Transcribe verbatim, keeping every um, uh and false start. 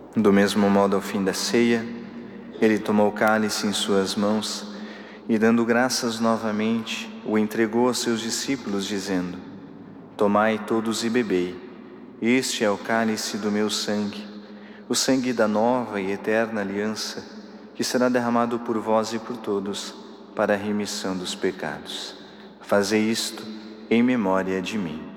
Do mesmo modo, ao fim da ceia, ele tomou o cálice em suas mãos e, dando graças novamente, o entregou aos seus discípulos, dizendo: Tomai todos e bebei, este é o cálice do meu sangue, o sangue da nova e eterna aliança, que será derramado por vós e por todos, para a remissão dos pecados. Fazei isto em memória de mim.